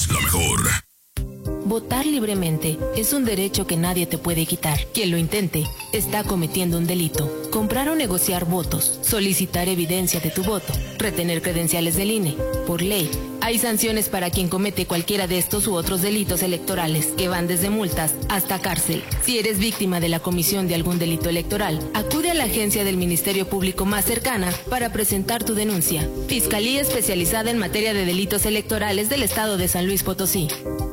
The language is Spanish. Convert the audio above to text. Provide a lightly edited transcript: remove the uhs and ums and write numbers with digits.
la mejor. Votar libremente es un derecho que nadie te puede quitar. Quien lo intente está cometiendo un delito. Comprar o negociar votos, solicitar evidencia de tu voto, retener credenciales del INE. Por ley, hay sanciones para quien comete cualquiera de estos u otros delitos electorales, que van desde multas hasta cárcel. Si eres víctima de la comisión de algún delito electoral, acude a la agencia del Ministerio Público más cercana para presentar tu denuncia. Fiscalía Especializada en Materia de Delitos Electorales del Estado de San Luis Potosí.